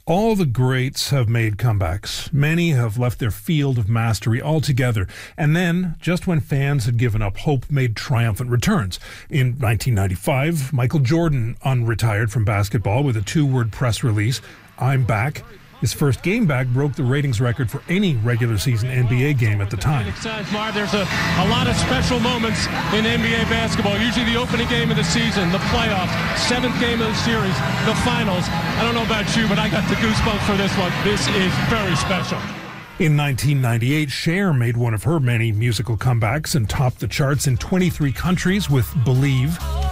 All the greats have made comebacks. Many have left their field of mastery altogether, and then, just when fans had given up hope, made triumphant returns. In 1995, Michael Jordan unretired from basketball with a two-word press release, "I'm back." His first game back broke the ratings record for any regular season NBA game at the time. There's a lot of special moments in NBA basketball. Usually the opening game of the season, the playoffs, seventh game of the series, the finals. I don't know about you, but I got the goosebumps for this one. This is very special. In 1998, Cher made one of her many musical comebacks and topped the charts in 23 countries with Believe.